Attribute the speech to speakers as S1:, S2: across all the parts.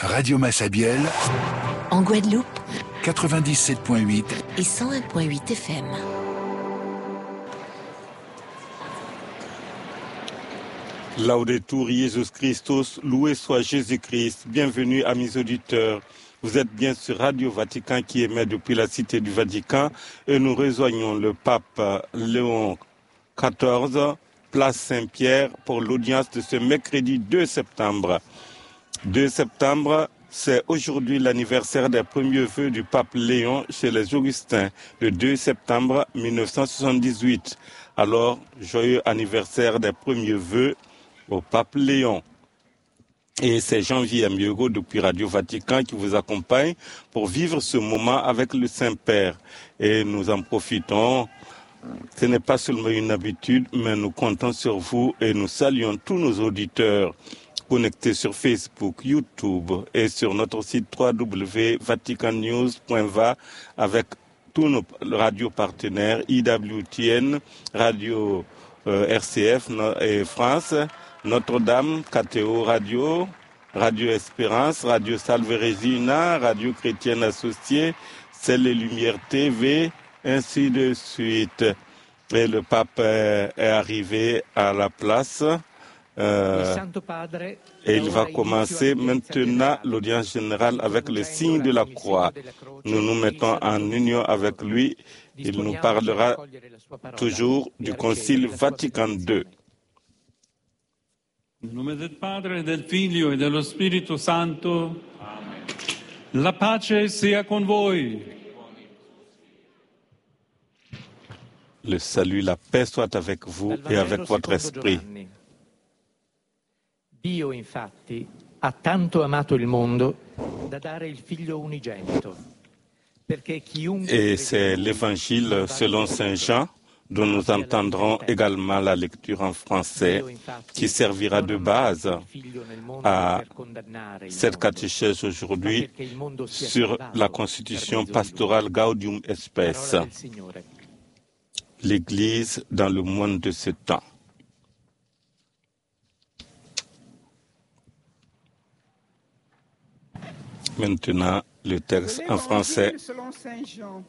S1: Radio Massabielle,
S2: en Guadeloupe,
S1: 97.8
S2: et 101.8 FM.
S3: Laudetur Jesus Christus, loué soit Jésus-Christ. Bienvenue amis auditeurs. Vous êtes bien sur Radio Vatican qui émet depuis la Cité du Vatican et nous rejoignons le pape Léon XIV, place Saint-Pierre, pour l'audience de ce mercredi 2 septembre. 2 septembre, c'est aujourd'hui l'anniversaire des premiers vœux du pape Léon chez les Augustins, le 2 septembre 1978. Alors, joyeux anniversaire des premiers vœux au pape Léon. Et c'est Jean-Vier Mieugo depuis Radio Vatican qui vous accompagne pour vivre ce moment avec le Saint-Père. Et nous en profitons. Ce n'est pas seulement une habitude, mais nous comptons sur vous et nous saluons tous nos auditeurs connectés sur Facebook, YouTube et sur notre site www.vaticannews.va avec tous nos radios partenaires, IWTN, Radio RCF et France, Notre-Dame, KTO Radio, Radio Espérance, Radio Salve Regina, Radio Chrétienne Associée, Celle et Lumière TV, ainsi de suite. Et le pape est arrivé à la place et il va commencer maintenant l'audience générale avec le signe de la croix. Nous nous mettons en union avec lui. Il nous parlera toujours du Concile Vatican II.
S4: Nel nome del Padre, del Figlio e dello Spirito Santo. Amen. La pace sia con voi.
S3: Le salut, la paix soit avec vous et avec votre esprit.
S5: Dio infatti ha tanto amato il mondo da dare il figlio unigenito.
S3: Et c'est l'évangile selon Saint Jean dont nous entendrons également la lecture en français qui servira de base à cette catéchèse aujourd'hui sur la constitution pastorale Gaudium et Spes, l'Église dans le monde de ce temps. Maintenant, le texte en français.
S6: Selon Saint Jean.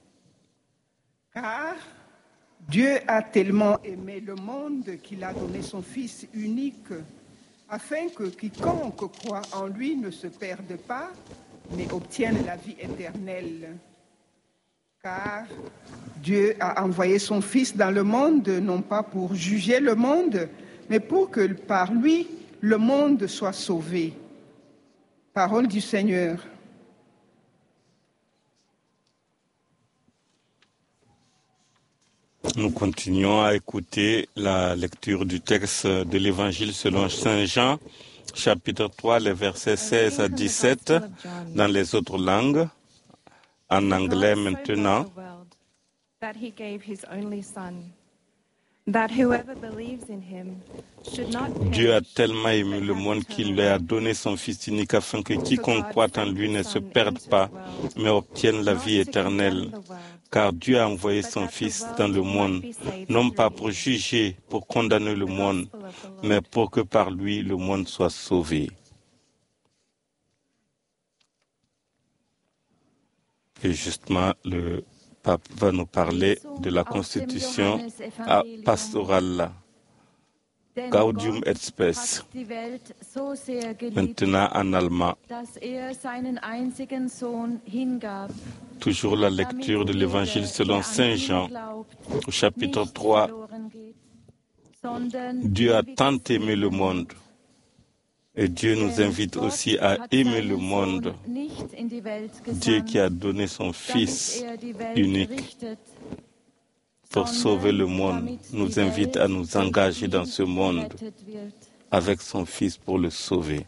S6: Car Dieu a tellement aimé le monde qu'il a donné son Fils unique, afin que quiconque croit en lui ne se perde pas, mais obtienne la vie éternelle. Car Dieu a envoyé son Fils dans le monde, non pas pour juger le monde, mais pour que par lui, le monde soit sauvé. Parole du Seigneur.
S3: Nous continuons à écouter la lecture du texte de l'Évangile selon Saint Jean, chapitre 3, les versets 16 à 17, dans les autres langues, en anglais maintenant. Dieu a tellement aimé le monde qu'il lui a donné son Fils unique afin que quiconque croit en lui ne se perde pas, mais obtienne la vie éternelle. Car Dieu a envoyé son Fils dans le monde, non pas pour juger, pour condamner le monde, mais pour que par lui le monde soit sauvé. Et justement, le pape va nous parler de la constitution pastorale, Gaudium et Spes, maintenant en allemand. Toujours la lecture de l'Évangile selon Saint Jean, au chapitre 3. Dieu a tant aimé le monde. Et Dieu nous invite aussi à aimer le monde. Dieu qui a donné son Fils unique pour sauver le monde nous invite à nous engager dans ce monde avec son Fils pour le sauver.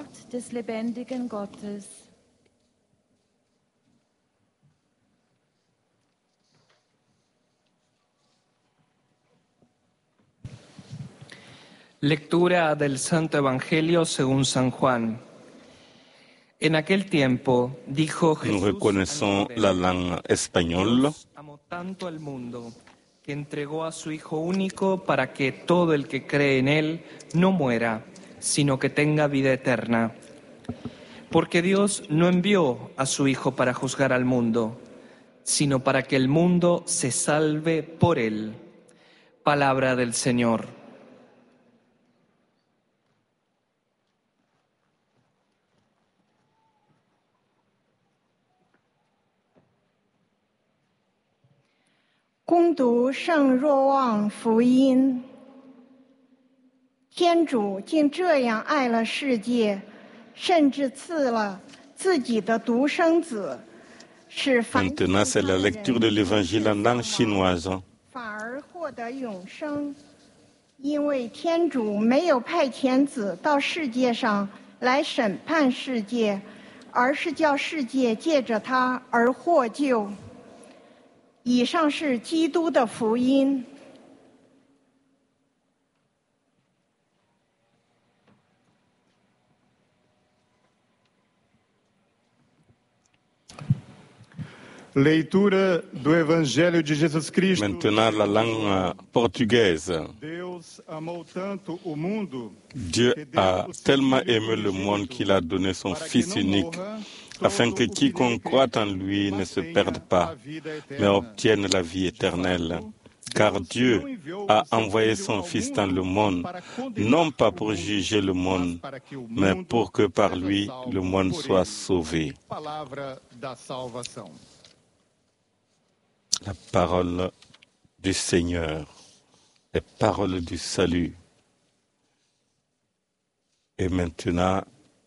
S7: Lectura del Santo Evangelio según San Juan. En aquel tiempo dijo Jesús.
S3: Nous reconnaissons la langue espagnole.
S7: Amó tanto al mundo que entregó a su Hijo único para que todo el que cree en él no muera, sino que tenga vida eterna. Porque Dios no envió a su Hijo para juzgar al mundo, sino para que el mundo se salve por él. Palabra del Señor.
S8: 恭读圣若望福音。天主竟这样爱了世界，甚至赐了自己的独生子，使凡
S3: Maintenant, c'est la lecture de l'évangile en langue chinoise.
S8: 反而获得永生。因为天主没有派遣子到世界上来审判世界，而是叫世界借着他而获救。以上是基督的福音。
S9: Leitura do Evangelho de Jesus Cristo.
S3: Maintenant, la langue portugaise.
S9: Deus amou tanto o mundo.
S3: Dieu a tellement aimé le monde qu'il a donné son Fils unique, afin que quiconque croit en lui ne se perde pas, mais obtienne la vie éternelle. Car Dieu a envoyé son Fils dans le monde, non pas pour juger le monde, mais pour que par lui le monde soit sauvé. La parole du Seigneur, les paroles du salut. Et maintenant,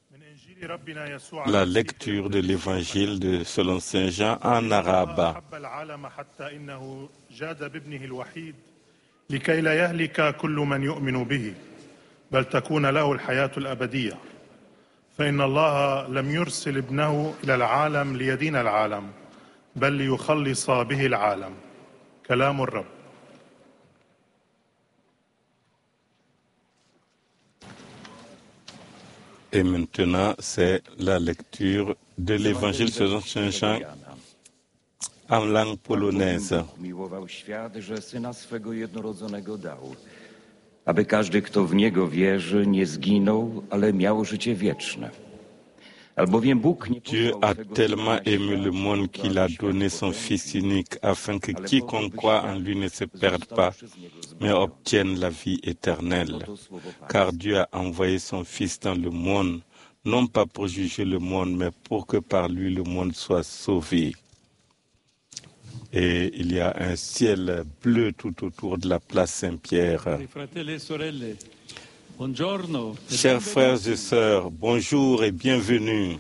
S3: la lecture de l'évangile selon Saint Jean en arabe.
S10: لكي لا يهلك كل من يؤمن به بل تكون له الحياة الأبدية فإن الله لم يرسل ابنه إلى العالم ليدين العالم بل ليخلص به العالم كلام الرب.
S3: Et maintenant, c'est la lecture de l'évangile selon Saint Jean en langue polonaise.
S11: Miłował świat, że Syna swego jednorodzonego dał, aby każdy, kto w Niego wierzy, nie zginął, ale miał życie wieczne.
S3: Dieu a tellement aimé le monde qu'il a donné son Fils unique afin que quiconque croit en lui ne se perde pas, mais obtienne la vie éternelle. Car Dieu a envoyé son Fils dans le monde, non pas pour juger le monde, mais pour que par lui le monde soit sauvé. Et il y a un ciel bleu tout autour de la place Saint-Pierre. Chers frères et sœurs, bonjour et bienvenue.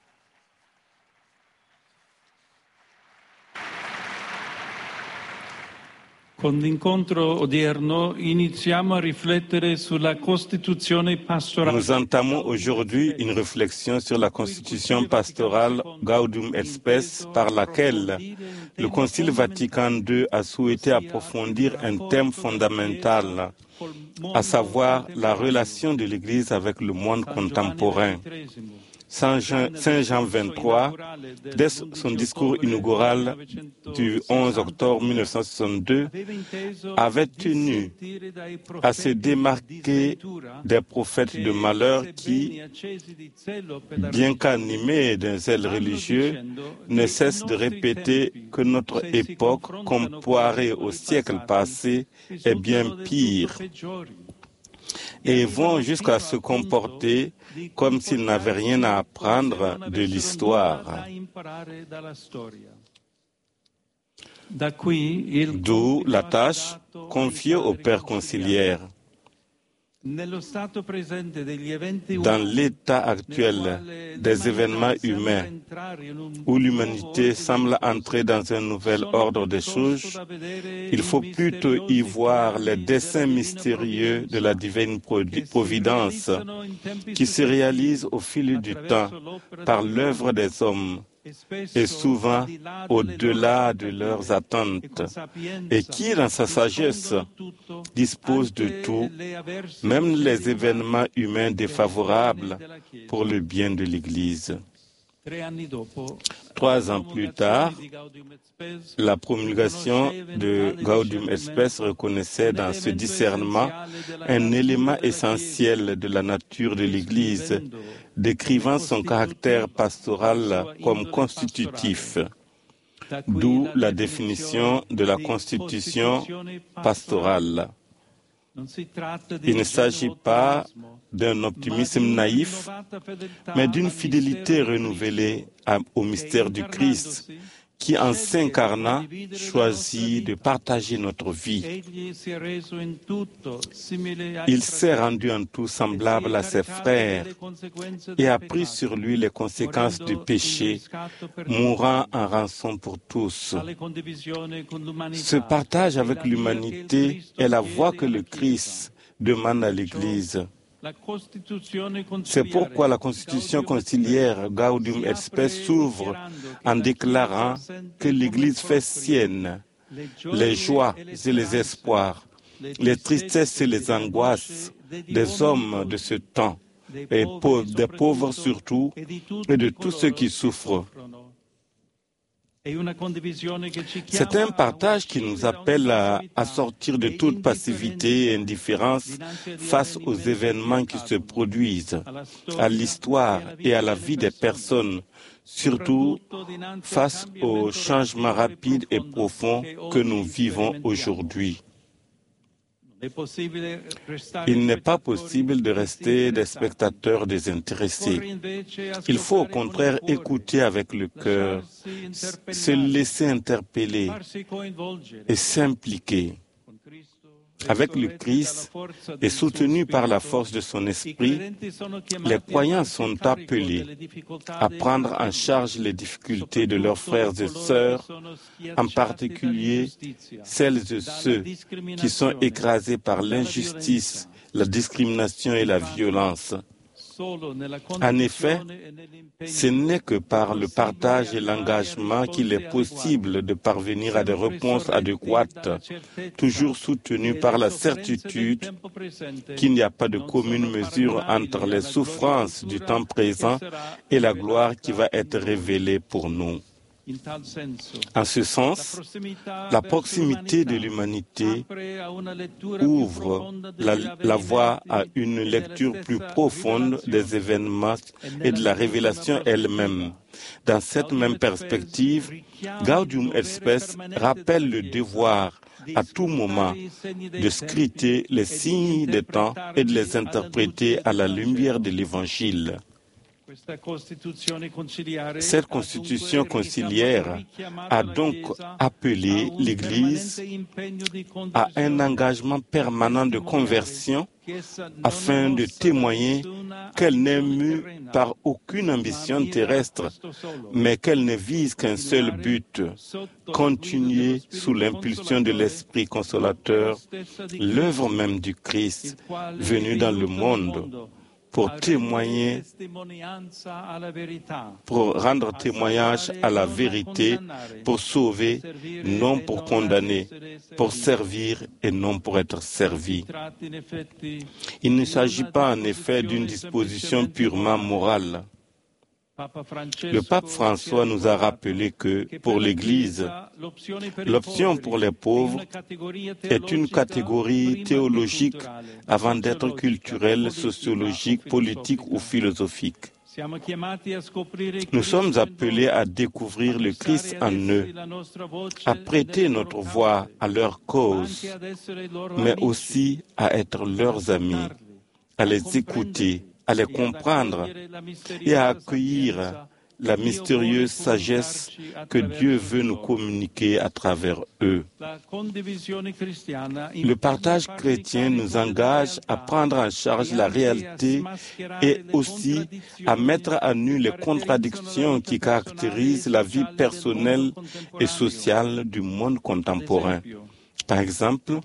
S4: Con l'incontro odierno iniziamo a riflettere sulla Costituzione pastorale.
S3: Nous entamons aujourd'hui une réflexion sur la Constitution pastorale Gaudium et Spes par laquelle le Concile Vatican II a souhaité approfondir un thème fondamental, à savoir la relation de l'Église avec le monde contemporain. Saint Jean XXIII, dès son discours inaugural du 11 octobre 1962, avait tenu à se démarquer des prophètes de malheur qui, bien qu'animés d'un zèle religieux, ne cessent de répéter que notre époque, comparée au siècle passé, est bien pire, et vont jusqu'à se comporter comme s'ils n'avaient rien à apprendre de l'histoire. D'où la tâche confiée au Père conciliaire. Dans l'état actuel des événements humains, où l'humanité semble entrer dans un nouvel ordre des choses, il faut plutôt y voir les desseins mystérieux de la divine providence qui se réalisent au fil du temps par l'œuvre des hommes et souvent au-delà de leurs attentes, et qui, dans sa sagesse, dispose de tout, même les événements humains défavorables, pour le bien de l'Église. 3 ans plus tard, la promulgation de Gaudium et Spes reconnaissait dans ce discernement un élément essentiel de la nature de l'Église, décrivant son caractère pastoral comme constitutif, d'où la définition de la constitution pastorale. Il ne s'agit pas d'un optimisme naïf, mais d'une fidélité renouvelée au mystère du Christ, qui, en s'incarnant, choisit de partager notre vie. Il s'est rendu en tout semblable à ses frères et a pris sur lui les conséquences du péché, mourant en rançon pour tous. Ce partage avec l'humanité est la voie que le Christ demande à l'Église. C'est pourquoi la constitution conciliaire Gaudium et Spes s'ouvre en déclarant que l'Église fait sienne les joies et les espoirs, les tristesses et les angoisses des hommes de ce temps, et des pauvres surtout, et de tous ceux qui souffrent. C'est un partage qui nous appelle à sortir de toute passivité et indifférence face aux événements qui se produisent, à l'histoire et à la vie des personnes, surtout face aux changements rapides et profonds que nous vivons aujourd'hui. Il n'est pas possible de rester des spectateurs désintéressés. Il faut au contraire écouter avec le cœur, se laisser interpeller et s'impliquer. Avec le Christ et soutenu par la force de son esprit, les croyants sont appelés à prendre en charge les difficultés de leurs frères et sœurs, en particulier celles et ceux qui sont écrasés par l'injustice, la discrimination et la violence. En effet, ce n'est que par le partage et l'engagement qu'il est possible de parvenir à des réponses adéquates, toujours soutenues par la certitude qu'il n'y a pas de commune mesure entre les souffrances du temps présent et la gloire qui va être révélée pour nous. En ce sens, la proximité de l'humanité ouvre la voie à une lecture plus profonde des événements et de la révélation elle-même. Dans cette même perspective, Gaudium et Spes rappelle le devoir à tout moment de scruter les signes des temps et de les interpréter à la lumière de l'Évangile. Cette constitution conciliaire a donc appelé l'Église à un engagement permanent de conversion afin de témoigner qu'elle n'est mue par aucune ambition terrestre, mais qu'elle ne vise qu'un seul but, continuer sous l'impulsion de l'Esprit consolateur l'œuvre même du Christ venu dans le monde, pour témoigner, pour rendre témoignage à la vérité, pour sauver, non pour condamner, pour servir et non pour être servi. Il ne s'agit pas en effet d'une disposition purement morale. Le pape François nous a rappelé que, pour l'Église, l'option pour les pauvres est une catégorie théologique avant d'être culturelle, sociologique, politique ou philosophique. Nous sommes appelés à découvrir le Christ en eux, à prêter notre voix à leur cause, mais aussi à être leurs amis, à les écouter, à les comprendre et à accueillir la mystérieuse sagesse que Dieu veut nous communiquer à travers eux. Le partage chrétien nous engage à prendre en charge la réalité et aussi à mettre à nu les contradictions qui caractérisent la vie personnelle et sociale du monde contemporain. Par exemple,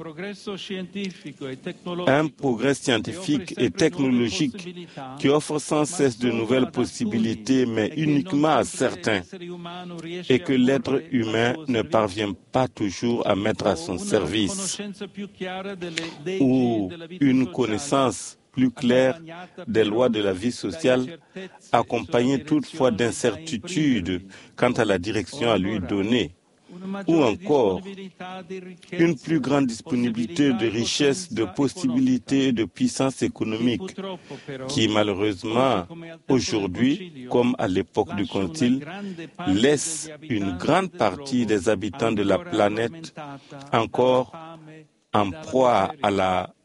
S3: un progrès scientifique et technologique qui offre sans cesse de nouvelles possibilités, mais uniquement à certains, et que l'être humain ne parvient pas toujours à mettre à son service, ou une connaissance plus claire des lois de la vie sociale, accompagnée toutefois d'incertitudes quant à la direction à lui donner, ou encore une plus grande disponibilité de richesses, de possibilités et de puissance économique qui malheureusement aujourd'hui, comme à l'époque du Concile, laisse une grande partie des habitants de la planète encore en proie à la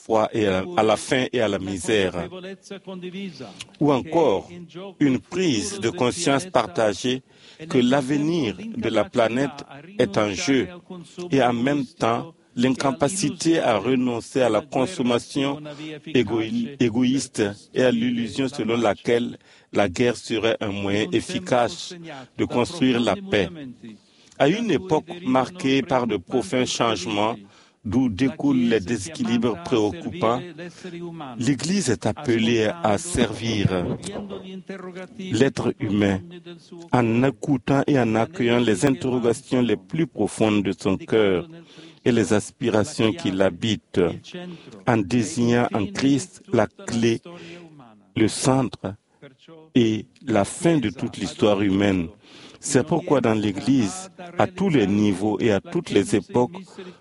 S3: faim et à la misère, ou encore une prise de conscience partagée que l'avenir de la planète est en jeu et en même temps l'incapacité à renoncer à la consommation égoïste et à l'illusion selon laquelle la guerre serait un moyen efficace de construire la paix. À une époque marquée par de profonds changements, d'où découlent les déséquilibres préoccupants, l'Église est appelée à servir l'être humain en écoutant et en accueillant les interrogations les plus profondes de son cœur et les aspirations qui l'habitent, en désignant en Christ la clé, le centre et la fin de toute l'histoire humaine. C'est pourquoi dans l'Église, à tous les niveaux et à toutes les époques,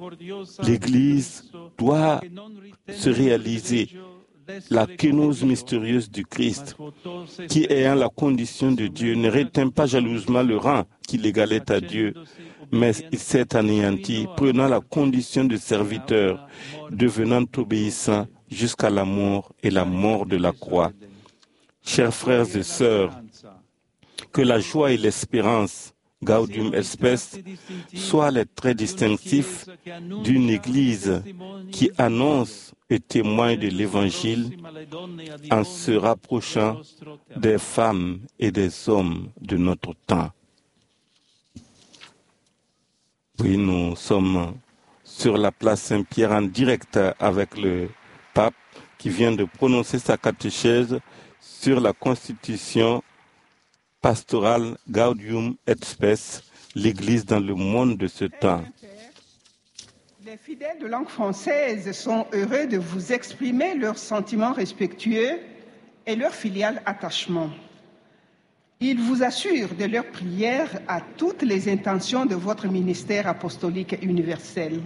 S3: l'Église doit se réaliser la kénose mystérieuse du Christ, qui, ayant la condition de Dieu, ne retint pas jalousement le rang qui l'égalait à Dieu, mais il s'est anéanti, prenant la condition de serviteur, devenant obéissant jusqu'à la mort et la mort de la croix. Chers frères et sœurs, que la joie et l'espérance, Gaudium et Spes, soient les traits distinctifs d'une Église qui annonce et témoigne de l'Évangile en se rapprochant des femmes et des hommes de notre temps. Oui, nous sommes sur la place Saint-Pierre en direct avec le pape qui vient de prononcer sa catéchèse sur la constitution pastorale Gaudium et Spes, l'Église dans le monde de ce temps.
S6: Les fidèles de langue française sont heureux de vous exprimer leurs sentiments respectueux et leur filial attachement. Ils vous assurent de leur prière à toutes les intentions de votre ministère apostolique universel.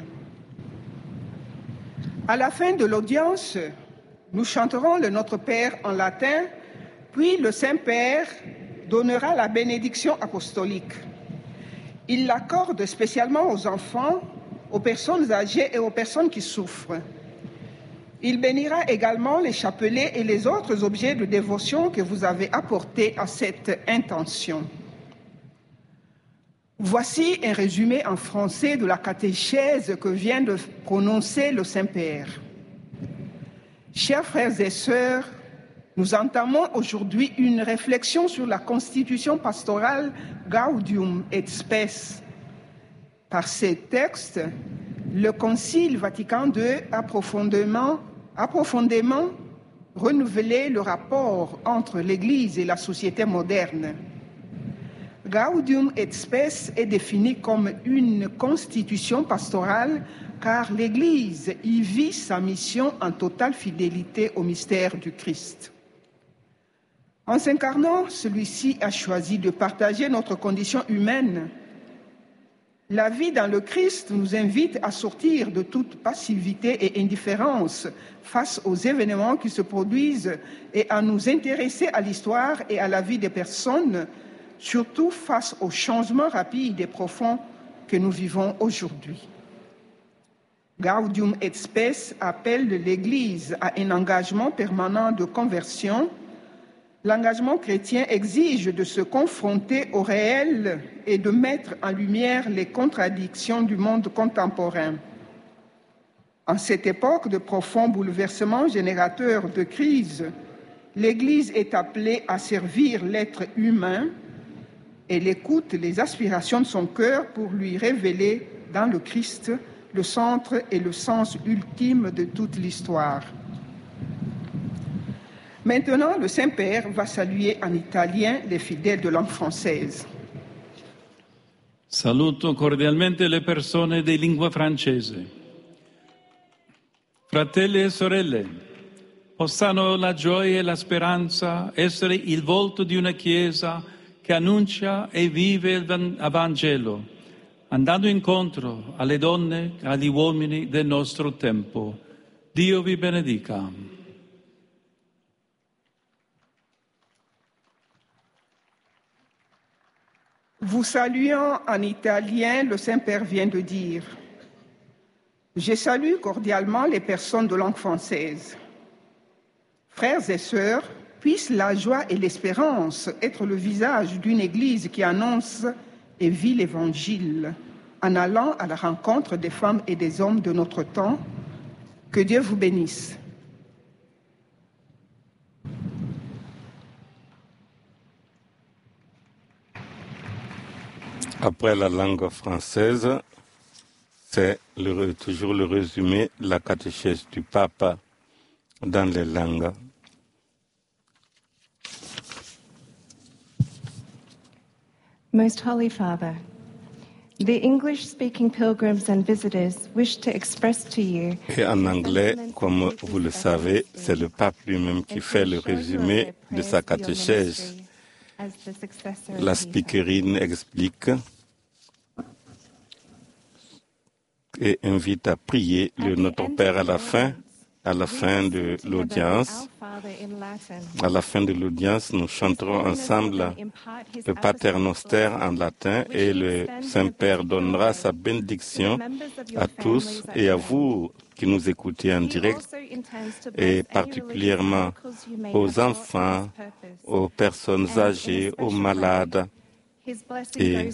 S6: À la fin de l'audience, nous chanterons le Notre Père en latin, puis le Saint-Père donnera la bénédiction apostolique. Il l'accorde spécialement aux enfants, aux personnes âgées et aux personnes qui souffrent. Il bénira également les chapelets et les autres objets de dévotion que vous avez apportés à cette intention. Voici un résumé en français de la catéchèse que vient de prononcer le Saint-Père. Chers frères et sœurs, nous entamons aujourd'hui une réflexion sur la constitution pastorale Gaudium et Spes. Par ces textes, le Concile Vatican II a profondément renouvelé le rapport entre l'Église et la société moderne. Gaudium et Spes est défini comme une constitution pastorale car l'Église y vit sa mission en totale fidélité au mystère du Christ. En s'incarnant, celui-ci a choisi de partager notre condition humaine. La vie dans le Christ nous invite à sortir de toute passivité et indifférence face aux événements qui se produisent et à nous intéresser à l'histoire et à la vie des personnes, surtout face aux changements rapides et profonds que nous vivons aujourd'hui. Gaudium et Spes appelle l'Église à un engagement permanent de conversion. L'engagement chrétien exige de se confronter au réel et de mettre en lumière les contradictions du monde contemporain. En cette époque de profonds bouleversements générateurs de crise, l'Église est appelée à servir l'être humain. Elle écoute les aspirations de son cœur pour lui révéler dans le Christ le centre et le sens ultime de toute l'histoire. Maintenant, le Saint-Père va saluer en italien les fidèles de langue française.
S4: Saluto cordialmente le persone di lingua francese. Fratelli e sorelle, possano la gioia e la speranza essere il volto di una Chiesa che annuncia e vive il Vangelo, andando incontro alle donne e agli uomini del nostro tempo. Dio vi benedica.
S6: Vous saluant en italien, le Saint-Père vient de dire « Je salue cordialement les personnes de langue française. Frères et sœurs, puissent la joie et l'espérance être le visage d'une Église qui annonce et vit l'Évangile, en allant à la rencontre des femmes et des hommes de notre temps. Que Dieu vous bénisse. »
S3: Après la langue française, c'est toujours le résumé de la catéchèse du pape dans les langues.
S12: Most Holy Father, the English-speaking pilgrims and visitors wish to express to you.
S3: Et en anglais, comme vous le savez, c'est le pape lui-même qui fait le résumé de sa catéchèse. La speakerine explique et invite à prier le Notre Père à la fin de l'audience. À la fin de l'audience, nous chanterons ensemble le Pater Noster en latin et le Saint-Père donnera sa bénédiction à tous et à vous qui nous écoutez en direct et particulièrement aux enfants, aux personnes âgées, aux malades et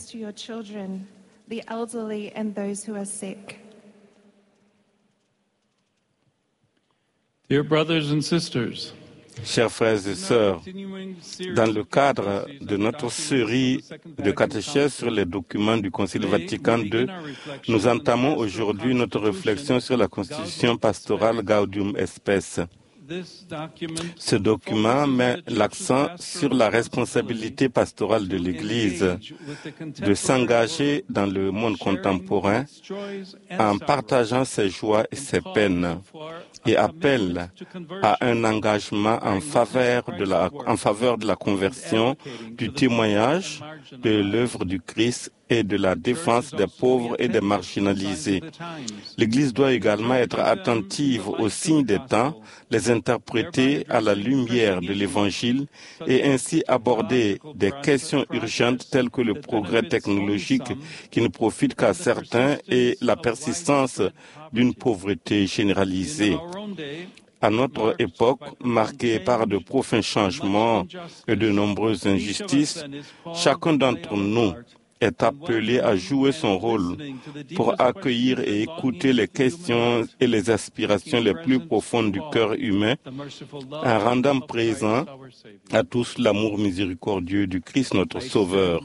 S4: Dear brothers and sisters,
S3: chers frères et sœurs, dans le cadre de notre série de catéchèses sur les documents du Concile Vatican II, nous entamons aujourd'hui notre réflexion sur la constitution pastorale Gaudium et Spes. Ce document met l'accent sur la responsabilité pastorale de l'Église de s'engager dans le monde contemporain en partageant ses joies et ses peines et appelle à un engagement en faveur de la conversion, du témoignage de l'œuvre du Christ et de la défense des pauvres et des marginalisés. L'Église doit également être attentive aux signes des temps, les interpréter à la lumière de l'Évangile et ainsi aborder des questions urgentes telles que le progrès technologique qui ne profite qu'à certains et la persistance d'une pauvreté généralisée. À notre époque, marquée par de profonds changements et de nombreuses injustices, chacun d'entre nous est appelé à jouer son rôle pour accueillir et écouter les questions et les aspirations les plus profondes du cœur humain en rendant présent à tous l'amour miséricordieux du Christ notre Sauveur.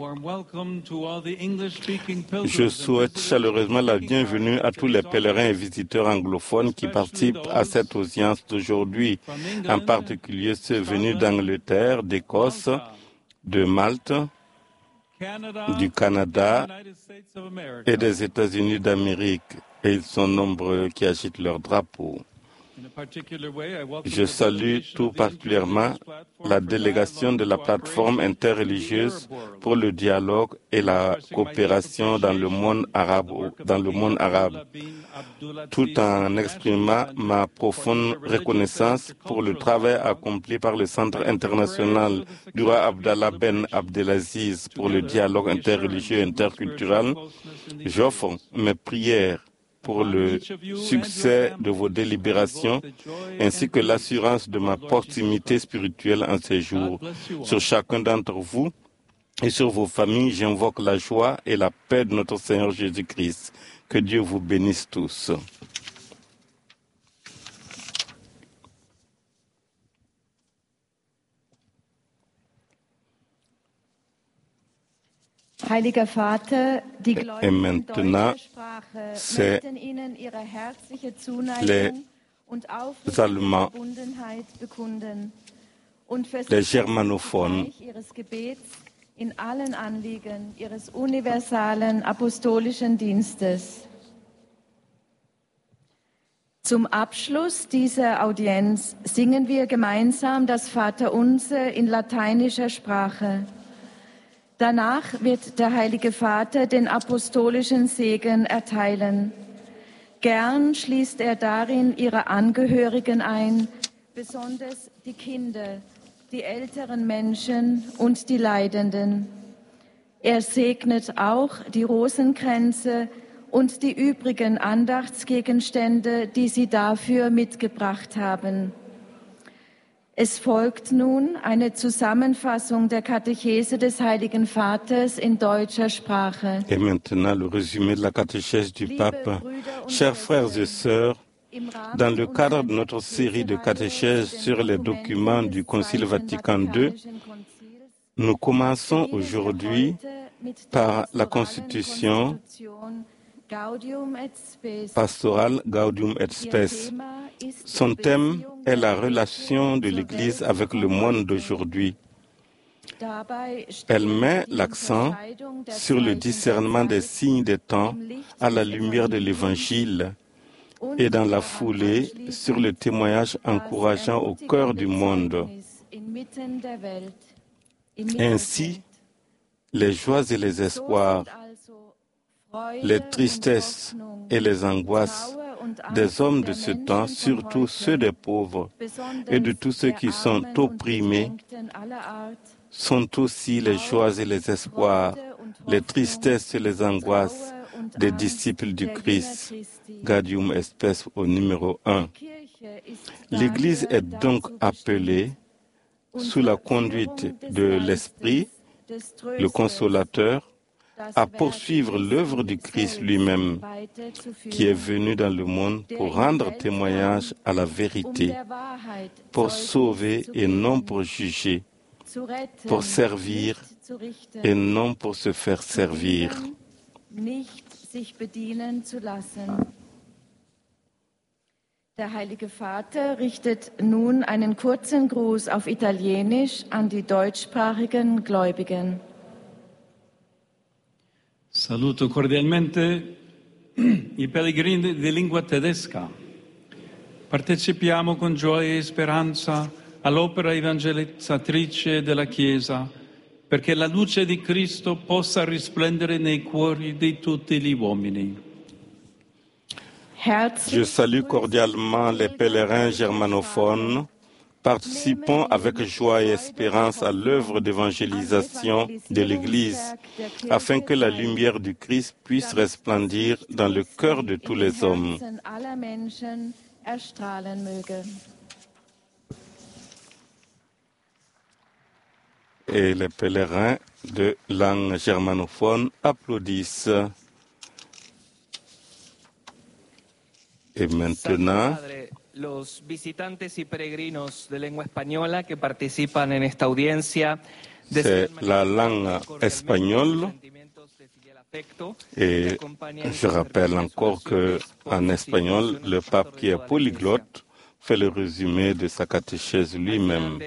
S3: Je souhaite chaleureusement la bienvenue à tous les pèlerins et visiteurs anglophones qui participent à cette audience d'aujourd'hui, en particulier ceux venus d'Angleterre, d'Écosse, de Malte, du Canada et des États-Unis d'Amérique, et ils sont nombreux qui agitent leur drapeau. Je salue tout particulièrement la délégation de la plateforme interreligieuse pour le dialogue et la coopération dans le monde arabe, tout en exprimant ma profonde reconnaissance pour le travail accompli par le Centre international du roi Abdallah Ben Abdelaziz pour le dialogue interreligieux et interculturel. J'offre mes prières pour le succès de vos délibérations, ainsi que l'assurance de ma proximité spirituelle en ces jours. Sur chacun d'entre vous et sur vos familles, j'invoque la joie et la paix de notre Seigneur Jésus-Christ. Que Dieu vous bénisse tous.
S12: Heiliger Vater, die Gläubigen deutscher Sprache möchten Ihnen ihre herzliche Zuneigung und aufrichtige Verbundenheit bekunden und für das Reich Ihres Gebets in allen Anliegen Ihres universalen apostolischen Dienstes. Zum Abschluss dieser Audienz singen wir gemeinsam das Vaterunser in lateinischer Sprache. Danach wird der Heilige Vater den apostolischen Segen erteilen. Gern schließt er darin ihre Angehörigen ein, besonders die Kinder, die älteren Menschen und die Leidenden. Er segnet auch die Rosenkränze und die übrigen Andachtsgegenstände, die Sie dafür mitgebracht haben. Es folgt nun eine Zusammenfassung der Katechese des Heiligen Vaters in deutscher Sprache.
S3: Et maintenant le résumé de la catéchèse du pape. Chers frères et sœurs, dans le cadre de notre série de catéchèses sur les documents du Concile Vatican II, nous commençons aujourd'hui par la constitution pastorale Gaudium et Spes. Son thème est la relation de l'Église avec le monde d'aujourd'hui. Elle met l'accent sur le discernement des signes des temps à la lumière de l'Évangile et dans la foulée sur le témoignage encourageant au cœur du monde. Ainsi, les joies et les espoirs, les tristesses et les angoisses des hommes de ce temps, surtout ceux des pauvres et de tous ceux qui sont opprimés, sont aussi les joies et les espoirs, les tristesses et les angoisses des disciples du Christ. Gaudium et Spes au numéro 1. L'Église est donc appelée, sous la conduite de l'Esprit, le Consolateur, à poursuivre l'œuvre du Christ lui-même, qui est venu dans le monde pour rendre témoignage à la vérité, pour sauver et non pour juger, pour servir et non pour se faire servir.
S12: Der Heilige Vater richtet nun einen kurzen Gruß auf Italienisch an die deutschsprachigen Gläubigen.
S4: Saluto cordialmente i pellegrini di lingua tedesca. Partecipiamo con gioia e speranza all'opera evangelizzatrice della Chiesa, perché la luce di Cristo possa risplendere nei cuori di tutti gli uomini.
S3: Je salue cordialement les pèlerins germanophones, participant avec joie et espérance à l'œuvre d'évangélisation de l'Église, afin que la lumière du Christ puisse resplendir dans le cœur de tous les hommes. Et les pèlerins de langue germanophone applaudissent. Et maintenant,
S7: los visitantes y peregrinos de lengua española que participan en esta audiencia,
S3: c'est la langue espagnole. Et je rappelle encore qu'en espagnol, le pape qui est polyglotte fait le résumé de sa catéchèse lui-même.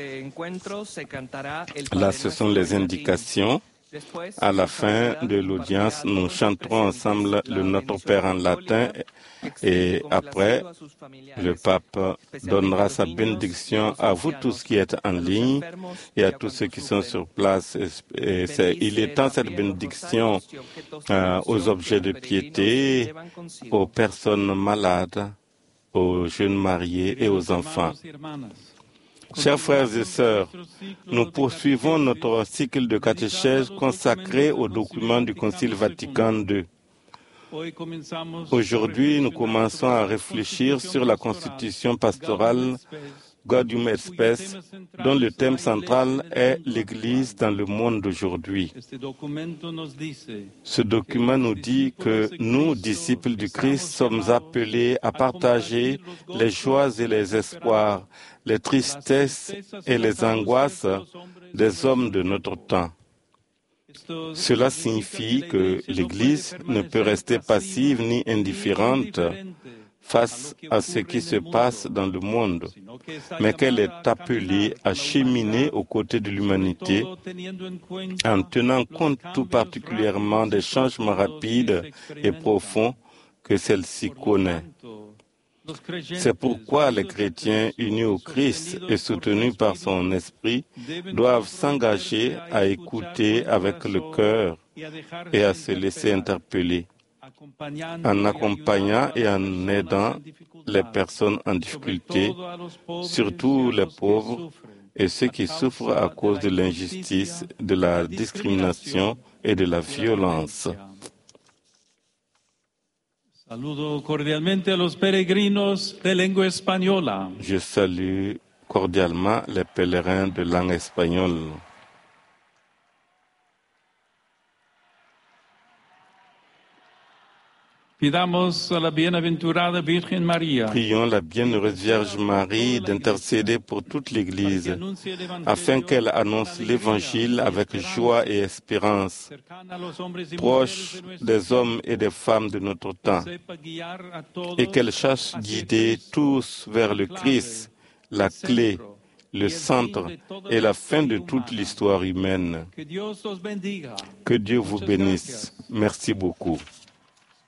S3: Là, ce sont les indications. À la fin de l'audience, nous chanterons ensemble le Notre Père en latin et après, le pape donnera sa bénédiction à vous tous qui êtes en ligne et à tous ceux qui sont sur place. Il étend cette bénédiction aux objets de piété, aux personnes malades, aux jeunes mariés et aux enfants. Chers frères et sœurs, nous poursuivons notre cycle de catéchèse consacré aux documents du Concile Vatican II. Aujourd'hui, nous commençons à réfléchir sur la constitution pastorale Gaudium et Spes, dont le thème central est l'Église dans le monde d'aujourd'hui. Ce document nous dit que nous, disciples du Christ, sommes appelés à partager les joies et les espoirs, les tristesses et les angoisses des hommes de notre temps. Cela signifie que l'Église ne peut rester passive ni indifférente face à ce qui se passe dans le monde, mais qu'elle est appelée à cheminer aux côtés de l'humanité en tenant compte tout particulièrement des changements rapides et profonds que celle-ci connaît. C'est pourquoi les chrétiens unis au Christ et soutenus par son esprit doivent s'engager à écouter avec le cœur et à se laisser interpeller, en accompagnant et en aidant les personnes en difficulté, surtout les pauvres et ceux qui souffrent à cause de l'injustice, de la discrimination et de la violence.
S4: Saludo cordialmente a los peregrinos de lengua española.
S3: Je salue cordialement les pèlerins de langue espagnole.
S4: Pidamos a la bienaventurada Virgen María.
S3: Prions la bienheureuse Vierge Marie d'intercéder pour toute l'Église, afin qu'elle annonce l'Évangile avec joie et espérance, proche des hommes et des femmes de notre temps, et qu'elle sache guider tous vers le Christ, la clé, le centre et la fin de toute l'histoire humaine. Que Dieu vous bénisse. Merci beaucoup.